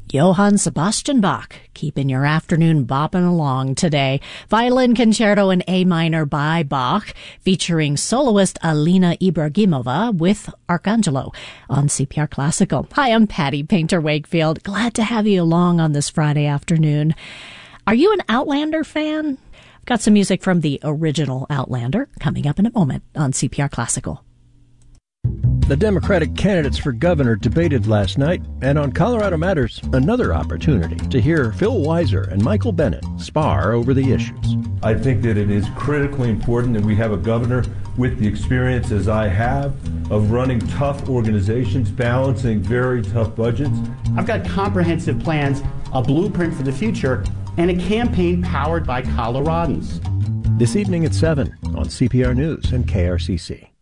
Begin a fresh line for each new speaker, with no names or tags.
Johann Sebastian Bach, keeping your afternoon bopping along today. Violin Concerto in A minor by Bach, featuring soloist Alina Ibragimova with Arcangelo on CPR Classical. Hi, I'm Patty Painter Wakefield. Glad to have you along on this Friday afternoon. Are you an Outlander fan? I've got some music from the original Outlander coming up in a moment on CPR Classical.
The Democratic candidates for governor debated last night, and on Colorado Matters, another opportunity to hear Phil Weiser and Michael Bennet spar over the issues.
I think that it is critically important that we have a governor with the experience, as I have, of running tough organizations, balancing very tough budgets.
I've got comprehensive plans, a blueprint for the future, and a campaign powered by Coloradans.
This evening at 7 on CPR News and KRCC.